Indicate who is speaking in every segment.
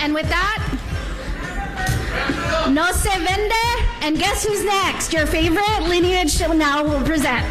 Speaker 1: And with that, no se vende. And guess who's next? Your favorite lineage now will present.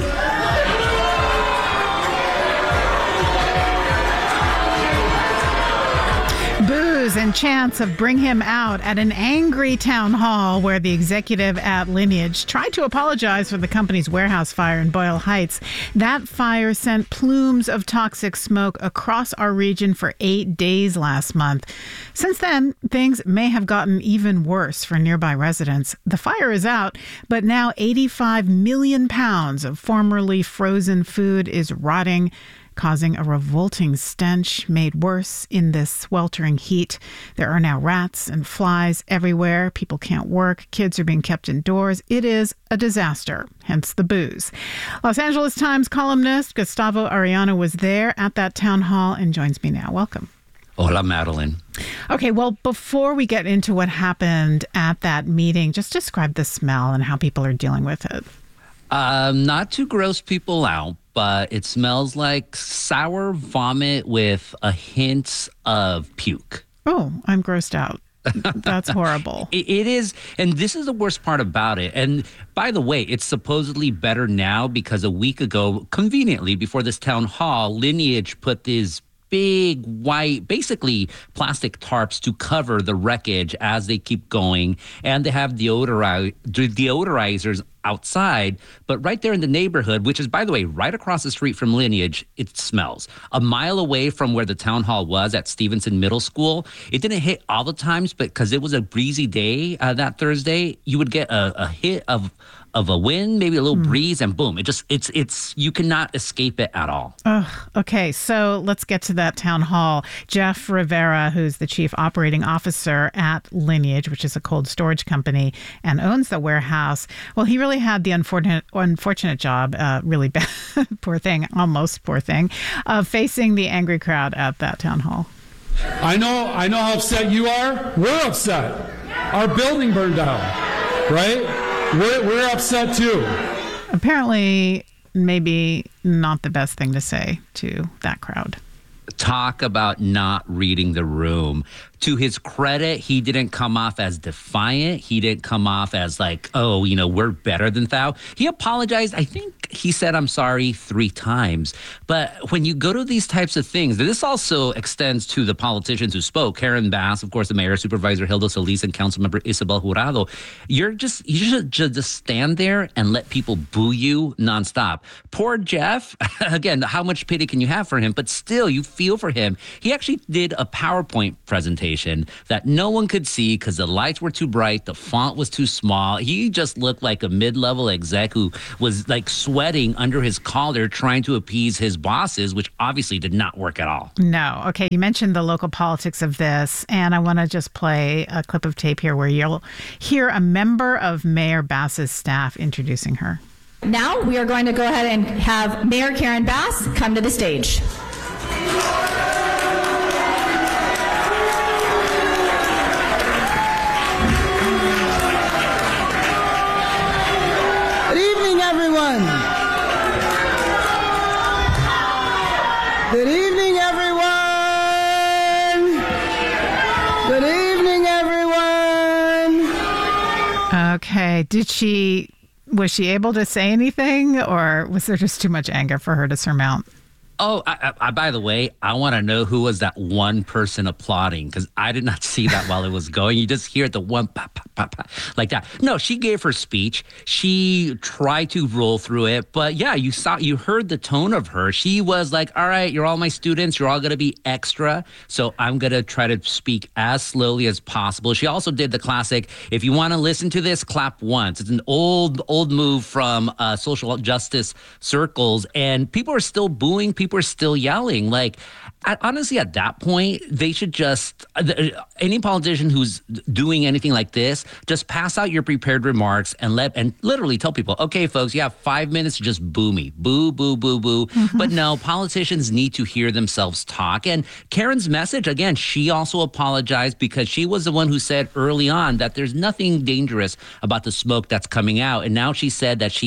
Speaker 2: Boos and chants of "Bring him out" at an angry town hall where the executive at Lineage tried to apologize for the company's warehouse fire in Boyle Heights. That fire sent plumes of toxic smoke across our region for 8 days last month. Since then, things may have gotten even worse for nearby residents. The fire is out, but now 85 million pounds of formerly frozen food is rotting, causing a revolting stench made worse in this sweltering heat. There are now rats and flies everywhere. People can't work. Kids are being kept indoors. It is a disaster, hence the booze. Los Angeles Times columnist Gustavo Arellano was there at that town hall and joins me now. Welcome.
Speaker 3: Hola, Madeline.
Speaker 2: Okay, well, before we get into what happened at that meeting, just describe the smell and how people are dealing with it.
Speaker 3: Not to gross people out, but it smells like sour vomit with a hint of puke.
Speaker 2: Oh, I'm grossed out. That's horrible.
Speaker 3: It is. And this is the worst part about it. And by the way, it's supposedly better now because a week ago, conveniently before this town hall, Lineage put these big white, basically plastic tarps to cover the wreckage as they keep going. And they have deodorizers outside, but right there in the neighborhood, which is, by the way, right across the street from Lineage, it smells. A mile away from where the town hall was at Stevenson Middle School, it didn't hit all the times, but because it was a breezy day that Thursday, you would get a hit of a wind, maybe a little breeze, and boom, it's you cannot escape it at all.
Speaker 2: Okay, so let's get to that town hall. Jeff Rivera, who's the chief operating officer at Lineage, which is a cold storage company and owns the warehouse, well, he really had the unfortunate job, really bad, poor thing, of facing the angry crowd at that town hall.
Speaker 4: I know how upset you are. We're upset. Our building burned down, right? We're upset too.
Speaker 2: Apparently, maybe not the best thing to say to that crowd.
Speaker 3: Talk about not reading the room. To his credit, he didn't come off as defiant. He didn't come off as like, oh, we're better than thou. He apologized. I think he said, I'm sorry 3 times. But when you go to these types of things, this also extends to the politicians who spoke. Karen Bass, of course, the mayor, Supervisor Hilda Solis, and Councilmember Isabel Jurado. You should just stand there and let people boo you nonstop. Poor Jeff, again, how much pity can you have for him? But still, you feel for him. He actually did a PowerPoint presentation that no one could see because the lights were too bright, the font was too small. He just looked like a mid-level exec who was like sweating under his collar trying to appease his bosses, which obviously did not work at all.
Speaker 2: No. Okay, you mentioned the local politics of this, and I want to just play a clip of tape here where you'll hear a member of Mayor Bass's staff introducing her.
Speaker 1: Now we are going to go ahead and have Mayor Karen Bass come to the stage.
Speaker 5: Good evening, everyone. Good evening, everyone.
Speaker 2: Okay. Was she able to say anything, or was there just too much anger for her to surmount?
Speaker 3: Oh, I by the way, I want to know who was that one person applauding, because I did not see that while it was going. You just hear the one pop, pop, pop, pop, like that. No, she gave her speech. She tried to roll through it. But yeah, you heard the tone of her. She was like, all right, you're all my students. You're all going to be extra. So I'm going to try to speak as slowly as possible. She also did the classic, if you want to listen to this, clap once. It's an old move from social justice circles. And people are still booing. People are still yelling. Like, honestly, at that point, they should just, any politician who's doing anything like this just pass out your prepared remarks and literally tell people, okay, folks, you have 5 minutes to just boo me. Boo, boo, boo, boo. But no, politicians need to hear themselves talk. And Karen's message, again, she also apologized because she was the one who said early on that there's nothing dangerous about the smoke that's coming out. And now she said that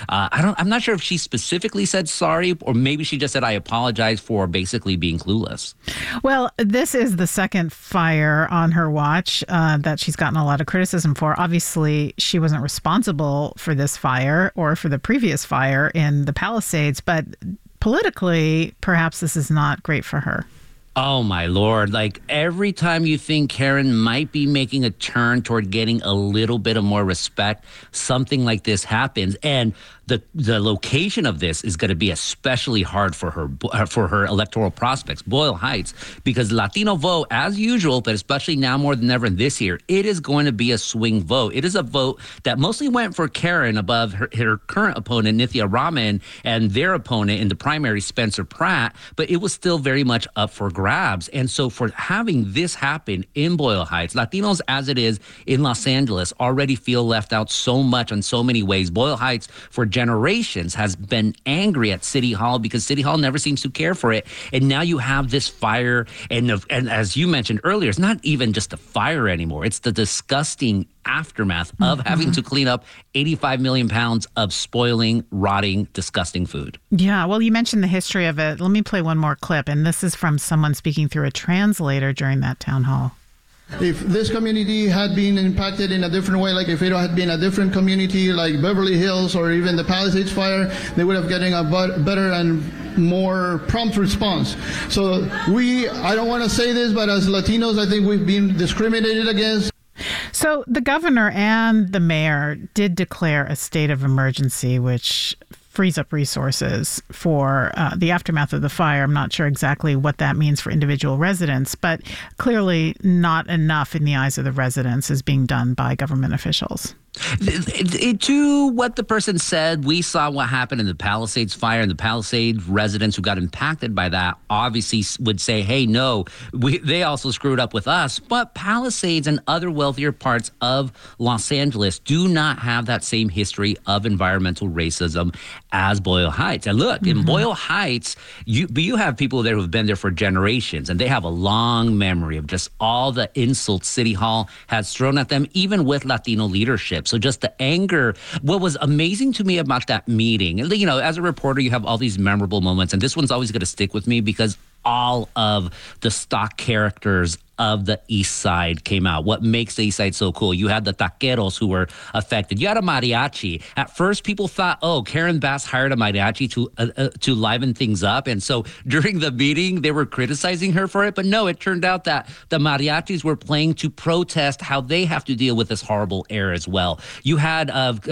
Speaker 3: I'm not sure if she specifically said sorry, or maybe she just said, I apologize for basically being clueless.
Speaker 2: Well, this is the second fire on her watch that she's gotten a lot of criticism for. Obviously, she wasn't responsible for this fire or for the previous fire in the Palisades, but politically, perhaps this is not great for her.
Speaker 3: Oh, my Lord. Like, every time you think Karen might be making a turn toward getting a little bit of more respect, something like this happens. And the location of this is going to be especially hard for her electoral prospects, Boyle Heights, because Latino vote, as usual, but especially now more than ever this year, it is going to be a swing vote. It is a vote that mostly went for Karen above her current opponent, Nithya Raman, and their opponent in the primary, Spencer Pratt, but it was still very much up for grabs. And so for having this happen in Boyle Heights, Latinos, as it is in Los Angeles, already feel left out so much in so many ways. Boyle Heights, for generations, has been angry at City Hall because City Hall never seems to care for it. And now you have this fire. And as you mentioned earlier, it's not even just a fire anymore. It's the disgusting aftermath of having to clean up 85 million pounds of spoiling, rotting, disgusting food.
Speaker 2: Yeah, well, you mentioned the history of it. Let me play one more clip. And this is from someone speaking through a translator during that town hall.
Speaker 6: If this community had been impacted in a different way, like if it had been a different community like Beverly Hills or even the Palisades fire, they would have getting a better and more prompt response. So I don't want to say this, but as Latinos, I think we've been discriminated against.
Speaker 2: So the governor and the mayor did declare a state of emergency, which frees up resources for the aftermath of the fire. I'm not sure exactly what that means for individual residents, but clearly not enough in the eyes of the residents is being done by government officials.
Speaker 3: To what the person said, we saw what happened in the Palisades fire, and the Palisades residents who got impacted by that obviously would say, hey, no, they also screwed up with us. But Palisades and other wealthier parts of Los Angeles do not have that same history of environmental racism as Boyle Heights. And look, in Boyle Heights, you have people there who've been there for generations, and they have a long memory of just all the insults City Hall has thrown at them, even with Latino leadership. So just the anger. What was amazing to me about that meeting, you know, as a reporter, you have all these memorable moments, and this one's always going to stick with me because all of the stock characters of the East Side came out. What makes the East Side so cool? You had the taqueros who were affected. You had a mariachi. At first, people thought, oh, Karen Bass hired a mariachi to liven things up. And so during the meeting, they were criticizing her for it. But no, it turned out that the mariachis were playing to protest how they have to deal with this horrible air as well. You had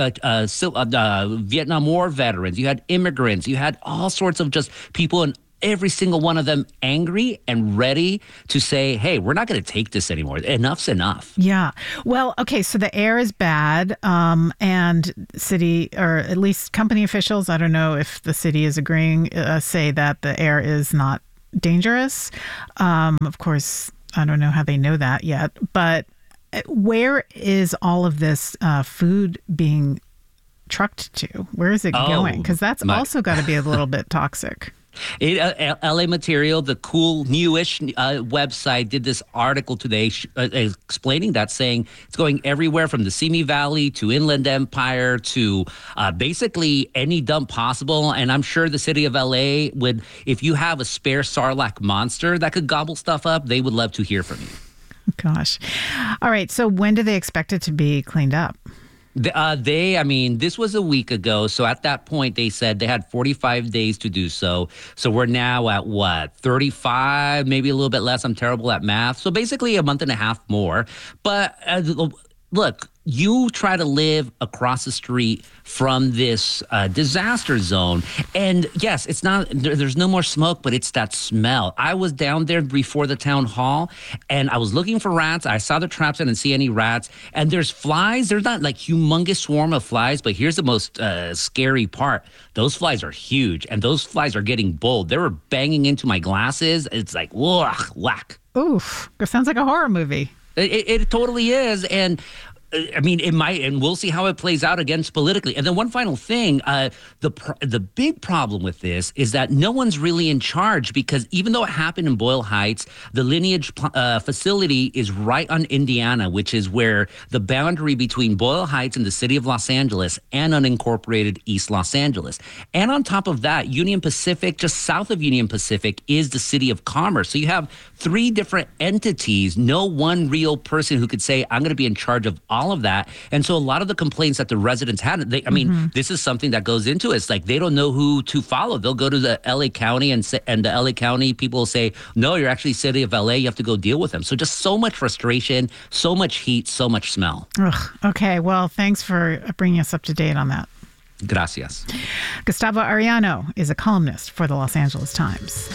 Speaker 3: Vietnam War veterans. You had immigrants. You had all sorts of just people in every single one of them angry and ready to say, hey, we're not going to take this anymore. Enough's enough.
Speaker 2: Yeah. Well, okay, so the air is bad, and city, or at least company officials, I don't know if the city is agreeing, say that the air is not dangerous. Of course, I don't know how they know that yet. But where is all of this food being trucked to? Where is it going? Because that's also got to be a little bit toxic.
Speaker 3: LA Material, the cool, newish website, did this article today explaining that, saying it's going everywhere from the Simi Valley to Inland Empire to basically any dump possible. And I'm sure the city of LA would, if you have a spare Sarlacc monster that could gobble stuff up, they would love to hear from you.
Speaker 2: Gosh. All right. So when do they expect it to be cleaned up?
Speaker 3: This was a week ago. So at that point, they said they had 45 days to do so. So we're now at 35, maybe a little bit less. I'm terrible at math. So basically a month and a half more. But look, you try to live across the street from this disaster zone. And yes, it's not, there's no more smoke, but it's that smell. I was down there before the town hall and I was looking for rats. I saw the traps. I didn't see any rats. And there's flies. There's not like humongous swarm of flies, but here's the most scary part. Those flies are huge and those flies are getting bold. They were banging into my glasses. It's like, whack.
Speaker 2: Oof. It sounds like a horror movie.
Speaker 3: It totally is. And I mean, it might, and we'll see how it plays out against politically. And then one final thing, the big problem with this is that no one's really in charge, because even though it happened in Boyle Heights, the Lineage facility is right on Indiana, which is where the boundary between Boyle Heights and the city of Los Angeles and unincorporated East Los Angeles. And on top of that, Union Pacific, just south of Union Pacific, is the city of Commerce. So you have 3 different entities, no one real person who could say, I'm going to be in charge of all of that. And so a lot of the complaints that the residents had, this is something that goes into it. It's like they don't know who to follow. They'll go to the LA County and the LA County people will say, no, you're actually city of LA. You have to go deal with them. So just so much frustration, so much heat, so much smell.
Speaker 2: Ugh, okay, well, thanks for bringing us up to date on that.
Speaker 3: Gracias.
Speaker 2: Gustavo Arellano is a columnist for the Los Angeles Times.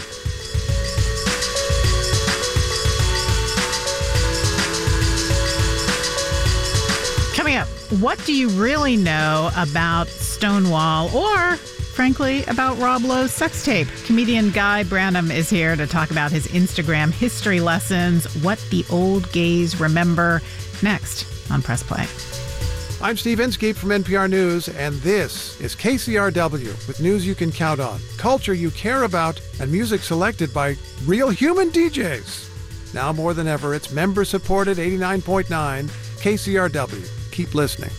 Speaker 2: Coming up, what do you really know about Stonewall, or frankly, about Rob Lowe's sex tape? Comedian Guy Branum is here to talk about his Instagram history lessons, what the old gays remember, next on Press Play.
Speaker 7: I'm Steve Inskeep from NPR News, and this is KCRW, with news you can count on, culture you care about, and music selected by real human DJs. Now more than ever, it's member-supported 89.9 KCRW. Keep listening.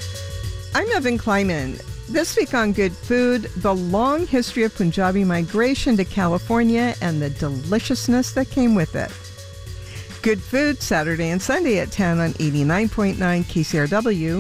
Speaker 8: I'm Evan Kleiman. This week on Good Food, the long history of Punjabi migration to California and the deliciousness that came with it. Good Food, Saturday and Sunday at 10 on 89.9 KCRW.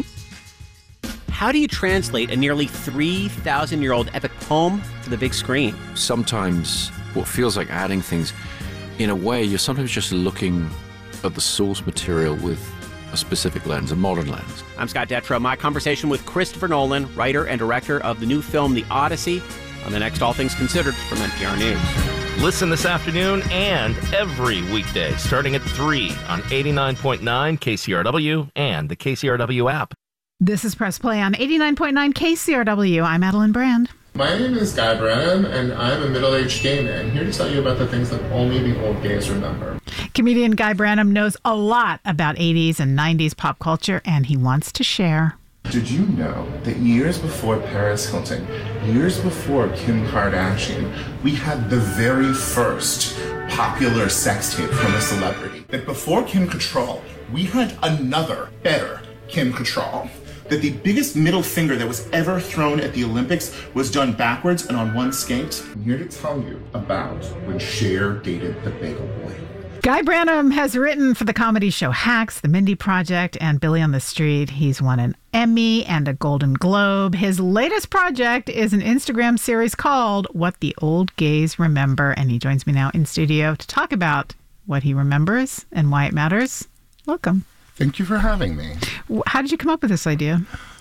Speaker 9: How do you translate a nearly 3,000-year-old epic poem to the big screen?
Speaker 10: Sometimes what feels like adding things, in a way, you're sometimes just looking at the source material with a specific lens, a modern lens.
Speaker 9: I'm Scott Detrow. My conversation with Christopher Nolan, writer and director of the new film The Odyssey, on the next All Things Considered from NPR News.
Speaker 11: Listen this afternoon and every weekday starting at 3 on 89.9 KCRW and the KCRW app.
Speaker 2: This is Press Play on 89.9 KCRW. I'm Madeline Brand.
Speaker 12: My name is Guy Branum, and I'm a middle-aged gay man here to tell you about the things that only the old gays remember.
Speaker 2: Comedian Guy Branum knows a lot about 80s and 90s pop culture, and he wants to share.
Speaker 12: Did you know that years before Paris Hilton, years before Kim Kardashian, we had the very first popular sex tape from a celebrity? That before Kim Cattrall, we had another, better Kim Cattrall. That the biggest middle finger that was ever thrown at the Olympics was done backwards and on one skate. I'm here to tell you about when Cher dated the Bagel Boy.
Speaker 2: Guy Branum has written for the comedy show Hacks, The Mindy Project, and Billy on the Street. He's won an Emmy and a Golden Globe. His latest project is an Instagram series called What the Old Gays Remember, and he joins me now in studio to talk about what he remembers and why it matters. Welcome.
Speaker 13: Thank you for having me.
Speaker 2: How did you come up with this idea?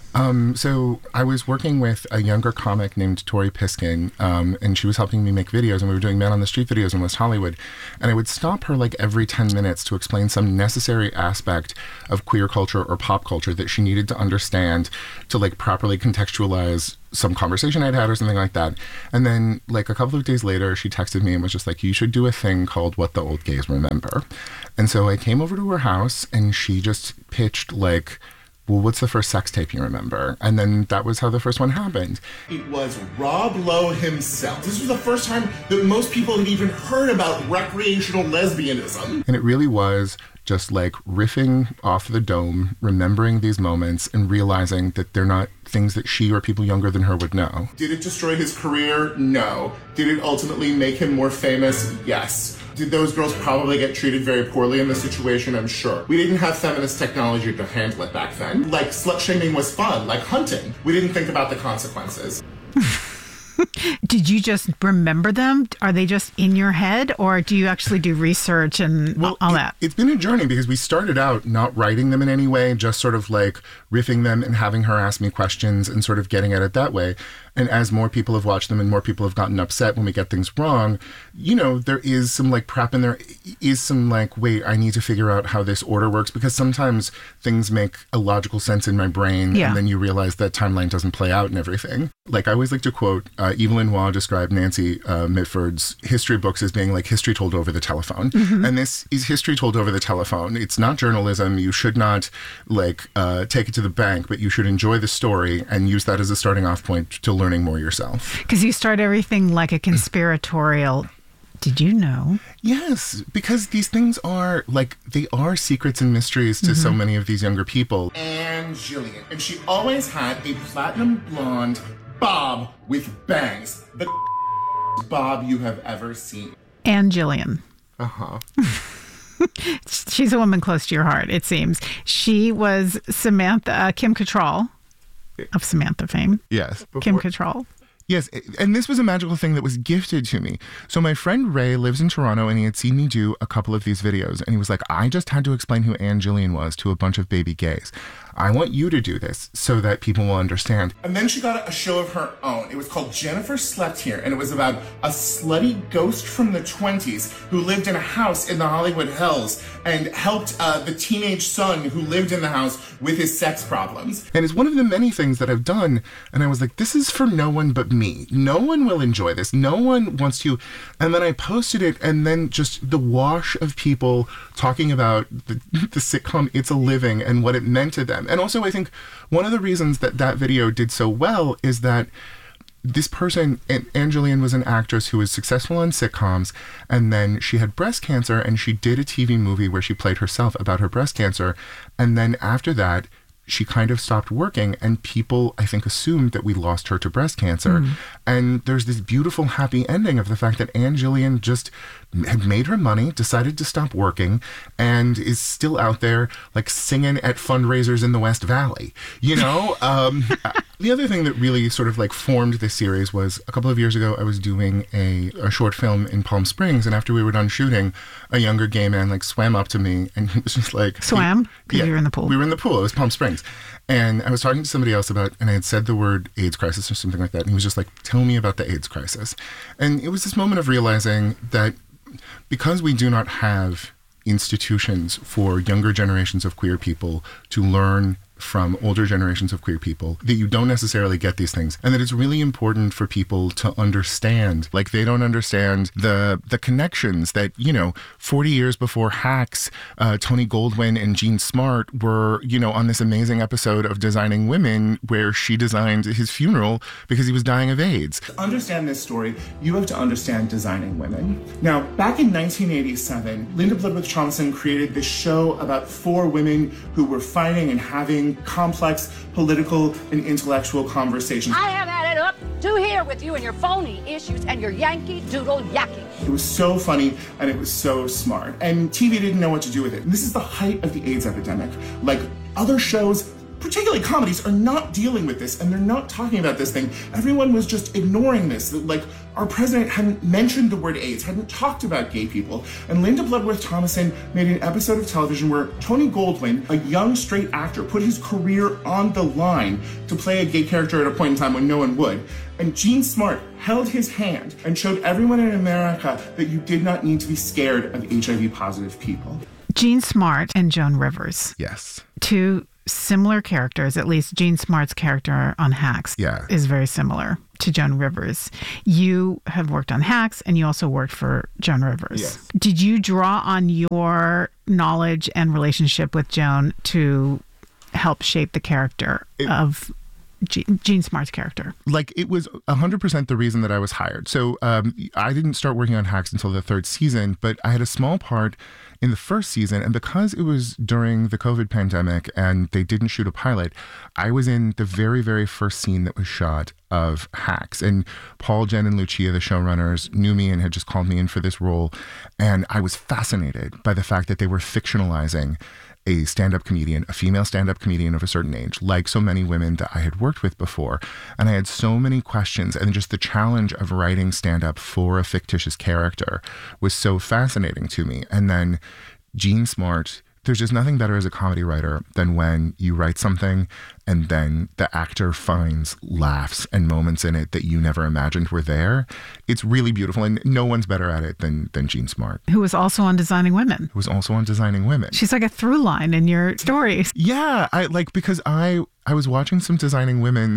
Speaker 13: So I was working with a younger comic named Tori Piskin, and she was helping me make videos, and we were doing Man on the Street videos in West Hollywood. And I would stop her like every 10 minutes to explain some necessary aspect of queer culture or pop culture that she needed to understand to like properly contextualize some conversation I'd had or something like that. And then like a couple of days later, she texted me and was just like, you should do a thing called What the Old Gays Remember. And so I came over to her house and she just pitched like, well, what's the first sex tape you remember? And then that was how the first one happened.
Speaker 12: It was Rob Lowe himself. This was the first time that most people had even heard about recreational lesbianism.
Speaker 13: And it really was just like riffing off the dome, remembering these moments and realizing that they're not things that she or people younger than her would know.
Speaker 12: Did it destroy his career? No. Did it ultimately make him more famous? Yes. Did those girls probably get treated very poorly in this situation? I'm sure. We didn't have feminist technology to handle it back then. Like, slut-shaming was fun, like hunting. We didn't think about the consequences.
Speaker 2: Did you just remember them? Are they just in your head, or do you actually do research and all that?
Speaker 13: It's been a journey because we started out not writing them in any way, just sort of like riffing them and having her ask me questions and sort of getting at it that way. And as more people have watched them and more people have gotten upset when we get things wrong, you know, there is some like prep and there is some like, wait, I need to figure out how this order works, because sometimes things make a logical sense in my brain and then you realize that timeline doesn't play out and everything. Like, I always like to quote Evelyn Waugh described Nancy Mitford's history books as being like history told over the telephone. Mm-hmm. And this is history told over the telephone. It's not journalism. You should not, take it to the bank, but you should enjoy the story and use that as a starting off point to learning more yourself.
Speaker 2: Because you start everything like a conspiratorial. Did you know?
Speaker 13: Yes, because these things are, they are secrets and mysteries to so many of these younger people.
Speaker 12: Anne Gillian. And she always had a platinum blonde bob with bangs. The bob you have ever seen.
Speaker 2: Anne Gillian.
Speaker 13: Uh-huh.
Speaker 2: She's a woman close to your heart, it seems. She was Kim Cattrall of Samantha fame.
Speaker 13: Yes.
Speaker 2: Kim Cattrall.
Speaker 13: Yes, and this was a magical thing that was gifted to me. So my friend Ray lives in Toronto, and he had seen me do a couple of these videos, and he was like, I just had to explain who Anne Gillian was to a bunch of baby gays. I want you to do this so that people will understand.
Speaker 12: And then she got a show of her own. It was called Jennifer Slept Here, and it was about a slutty ghost from the 20s who lived in a house in the Hollywood Hills and helped the teenage son who lived in the house with his sex problems.
Speaker 13: And it's one of the many things that I've done, and I was like, this is for no one but me. No one will enjoy this. No one wants to. And then I posted it, and then just the wash of people talking about the sitcom It's a Living and what it meant to them. And also, I think one of the reasons that video did so well is that this person, Anne Gillian, was an actress who was successful on sitcoms, and then she had breast cancer, and she did a TV movie where she played herself about her breast cancer. And then after that, she kind of stopped working, and people, I think, assumed that we lost her to breast cancer. And there's this beautiful, happy ending of the fact that Anne Gillian just had made her money, decided to stop working, and is still out there, singing at fundraisers in the West Valley. You know? The other thing that really sort of formed this series was a couple of years ago, I was doing a short film in Palm Springs, and after we were done shooting, a younger gay man swam up to me, and he was just like...
Speaker 2: Swam? Because you were in the pool.
Speaker 13: We were in the pool. It was Palm Springs. And I was talking to somebody else and I had said the word AIDS crisis or something like that, and he was just like, tell me about the AIDS crisis. And it was this moment of realizing that because we do not have institutions for younger generations of queer people to learn from older generations of queer people, that you don't necessarily get these things, and that it's really important for people to understand. They don't understand the connections that 40 years before Hacks, Tony Goldwyn and Jean Smart were on this amazing episode of Designing Women, where she designed his funeral because he was dying of AIDS.
Speaker 12: To understand this story, you have to understand Designing Women. Now, back in 1987, Linda Bloodworth Thompson created this show about 4 women who were fighting and having complex political and intellectual conversations.
Speaker 14: I have had it up to here with you and your phony issues and your Yankee Doodle yakking.
Speaker 12: It was so funny and it was so smart. And TV didn't know what to do with it. And this is the height of the AIDS epidemic. Other shows, particularly comedies, are not dealing with this, and they're not talking about this thing. Everyone was just ignoring this. Our president hadn't mentioned the word AIDS, hadn't talked about gay people. And Linda Bloodworth Thompson made an episode of television where Tony Goldwyn, a young straight actor, put his career on the line to play a gay character at a point in time when no one would. And Jean Smart held his hand and showed everyone in America that you did not need to be scared of HIV-positive people.
Speaker 2: Jean Smart and Joan Rivers.
Speaker 13: Yes.
Speaker 2: Two similar characters, at least Jean Smart's character on Hacks is very similar to Joan Rivers. You have worked on Hacks, and you also worked for Joan Rivers.
Speaker 13: Yes.
Speaker 2: Did you draw on your knowledge and relationship with Joan to help shape the character of Jean Smart's character?
Speaker 13: It was 100% the reason that I was hired. So I didn't start working on Hacks until the 3rd season, but I had a small part in the 1st season, and because it was during the COVID pandemic and they didn't shoot a pilot, I was in the very, very first scene that was shot of Hacks. And Paul, Jen, and Lucia, the showrunners, knew me and had just called me in for this role. And I was fascinated by the fact that they were fictionalizing a stand-up comedian, a female stand-up comedian of a certain age, like so many women that I had worked with before. And I had so many questions, and just the challenge of writing stand-up for a fictitious character was so fascinating to me. And then Jean Smart, there's just nothing better as a comedy writer than when you write something and then the actor finds laughs and moments in it that you never imagined were there. It's really beautiful, and no one's better at it than Jean Smart.
Speaker 2: Who was also on Designing Women.
Speaker 13: Who was also on Designing Women.
Speaker 2: She's like a through line in your stories.
Speaker 13: Yeah, because I was watching some Designing Women's,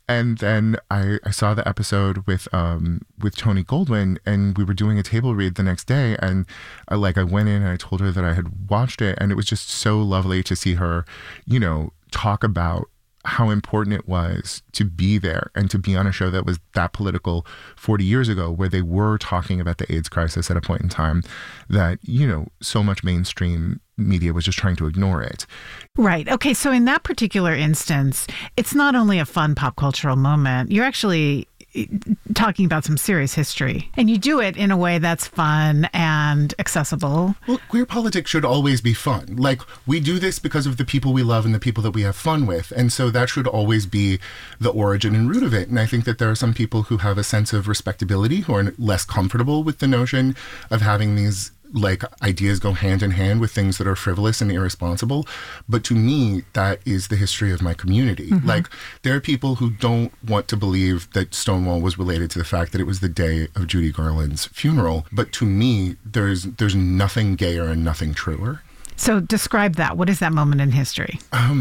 Speaker 13: And then I saw the episode with Tony Goldwyn, and we were doing a table read the next day, and I went in and I told her that I had watched it, and it was just so lovely to see her, talk about how important it was to be there and to be on a show that was that political 40 years ago, where they were talking about the AIDS crisis at a point in time that, so much mainstream media was just trying to ignore it.
Speaker 2: Right. Okay. So in that particular instance, it's not only a fun pop cultural moment, you're actually talking about some serious history, and you do it in a way that's fun and accessible.
Speaker 13: Well, queer politics should always be fun. We do this because of the people we love and the people that we have fun with, and so that should always be the origin and root of it. And I think that there are some people who have a sense of respectability, who are less comfortable with the notion of having these ideas go hand in hand with things that are frivolous and irresponsible. But to me, that is the history of my community. Mm-hmm. There are people who don't want to believe that Stonewall was related to the fact that it was the day of Judy Garland's funeral. But to me, there's nothing gayer and nothing truer.
Speaker 2: So describe that. What is that moment in history?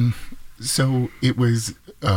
Speaker 13: So it was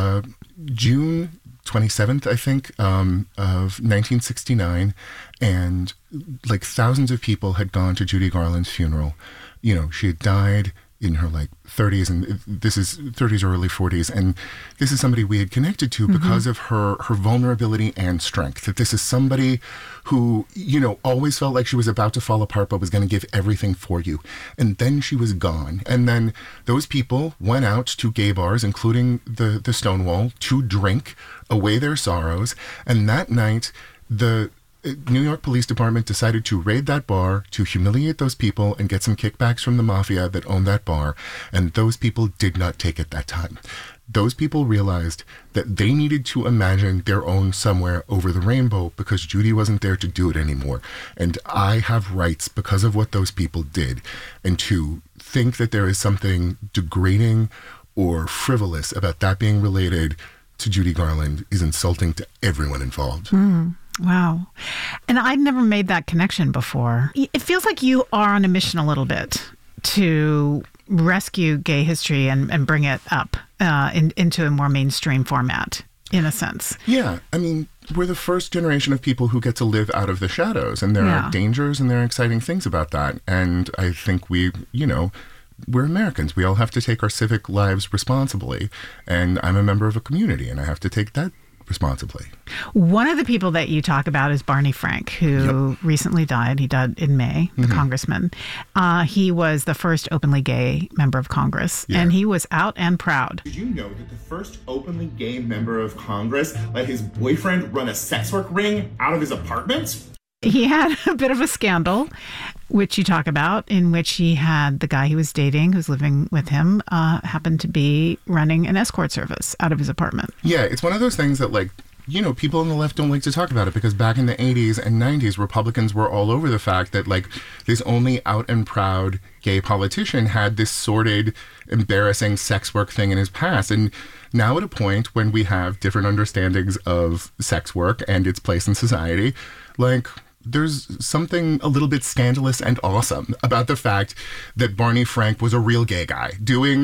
Speaker 13: June 27th, I think, of 1969, and thousands of people had gone to Judy Garland's funeral. She had died in her 30s, and this is 30s or early 40s, and this is somebody we had connected to because of her vulnerability and strength. That this is somebody who, always felt like she was about to fall apart but was going to give everything for you. And then she was gone. And then those people went out to gay bars, including the Stonewall, to drink away their sorrows. And that night, the New York Police Department decided to raid that bar to humiliate those people and get some kickbacks from the mafia that owned that bar. And those people did not take it that time. Those people realized that they needed to imagine their own somewhere over the rainbow because Judy wasn't there to do it anymore. And I have rights because of what those people did. And to think that there is something degrading or frivolous about that being related to Judy Garland is insulting to everyone involved.
Speaker 2: Wow. And I'd never made that connection before. It feels like you are on a mission a little bit to rescue gay history and bring it up into a more mainstream format, in a sense.
Speaker 13: Yeah. I mean, we're the first generation of people who get to live out of the shadows, and there are dangers and there are exciting things about that. And I think we're Americans. We all have to take our civic lives responsibly. And I'm a member of a community, and I have to take that responsibly.
Speaker 2: One of the people that you talk about is Barney Frank, who recently died. He died in May, the congressman. He was the first openly gay member of Congress, and he was out and proud.
Speaker 12: Did you know that the first openly gay member of Congress let his boyfriend run a sex work ring out of his apartment?
Speaker 2: He had a bit of a scandal, which you talk about, in which he had the guy he was dating, who's living with him, happened to be running an escort service out of his apartment.
Speaker 13: Yeah, it's one of those things that, people on the left don't like to talk about it, because back in the 80s and 90s, Republicans were all over the fact that, this only out and proud gay politician had this sordid, embarrassing sex work thing in his past. And now at a point when we have different understandings of sex work and its place in society, there's something a little bit scandalous and awesome about the fact that Barney Frank was a real gay guy doing,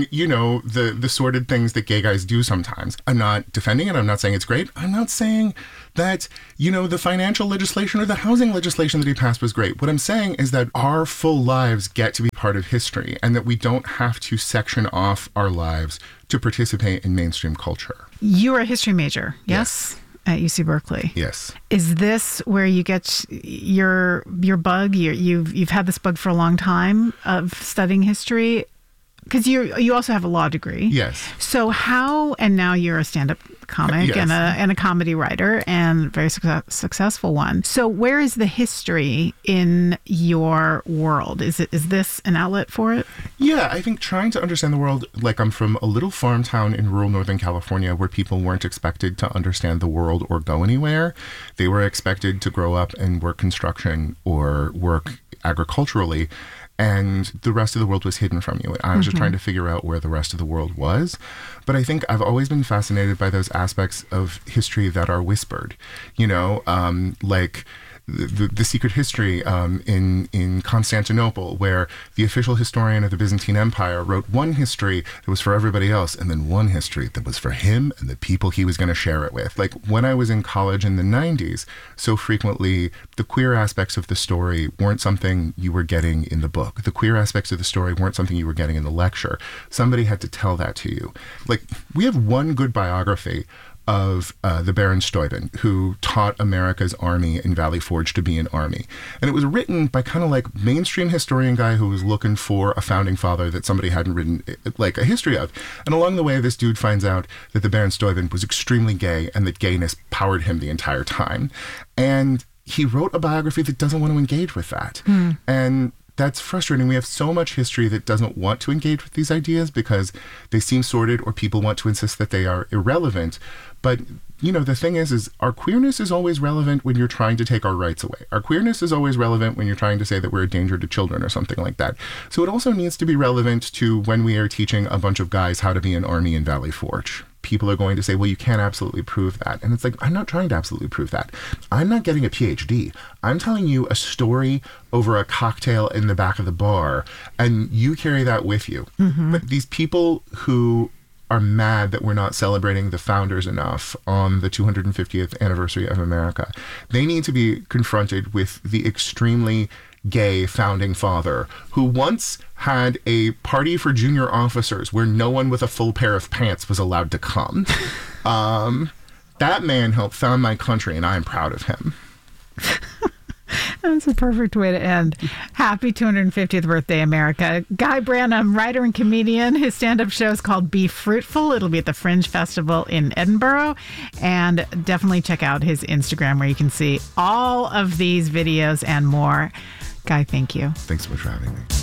Speaker 13: the sordid things that gay guys do sometimes. I'm not defending it. I'm not saying it's great. I'm not saying that, the financial legislation or the housing legislation that he passed was great. What I'm saying is that our full lives get to be part of history, and that we don't have to section off our lives to participate in mainstream culture.
Speaker 2: You're a history major, yes? At UC Berkeley.
Speaker 13: Yes.
Speaker 2: Is this where you get your bug? You've had this bug for a long time of studying history, because you also have a law degree.
Speaker 13: Yes.
Speaker 2: So and now you're a stand-up comic and a comedy writer, and very successful one. So where is the history in your world? Is this an outlet for it?
Speaker 13: Yeah, I think trying to understand the world, I'm from a little farm town in rural Northern California where people weren't expected to understand the world or go anywhere. They were expected to grow up and work construction or work agriculturally, and the rest of the world was hidden from you. And I was just trying to figure out where the rest of the world was. But I think I've always been fascinated by those aspects of history that are whispered, the secret history in Constantinople, where the official historian of the Byzantine Empire wrote one history that was for everybody else, and then one history that was for him and the people he was going to share it with. Like when I was in college in the 90s, so frequently the queer aspects of the story weren't something you were getting in the book. The queer aspects of the story weren't something you were getting in the lecture. Somebody had to tell that to you. Like, we have one good biography of the Baron Steuben, who taught America's army in Valley Forge to be an army. And it was written by kind of like mainstream historian guy who was looking for a founding father that somebody hadn't written like a history of. And along the way, this dude finds out that the Baron Steuben was extremely gay and that gayness powered him the entire time. And he wrote a biography that doesn't want to engage with that. And that's frustrating. We have so much history that doesn't want to engage with these ideas because they seem sordid or people want to insist that they are irrelevant. But, you know, the thing is our queerness is always relevant when you're trying to take our rights away. Our queerness is always relevant when you're trying to say that we're a danger to children or something like that. So it also needs to be relevant to when we are teaching a bunch of guys how to be an army in Valley Forge. People are going to say, well, you can't absolutely prove that. And it's like, I'm not trying to absolutely prove that. I'm not getting a PhD. I'm telling you a story over a cocktail in the back of the bar, and you carry that with you. But these people who are mad that we're not celebrating the founders enough on the 250th anniversary of America, they need to be confronted with the extremely gay founding father who once had a party for junior officers where no one with a full pair of pants was allowed to come. That man helped found my country, and I am proud of him.
Speaker 2: That's a perfect way to end. Happy 250th birthday, America. Guy Branum, writer and comedian. His stand-up show is called Be Fruitful. It'll be at the Fringe Festival in Edinburgh. And definitely check out his Instagram where you can see all of these videos and more. Guy, thank you.
Speaker 13: Thanks so much for having me.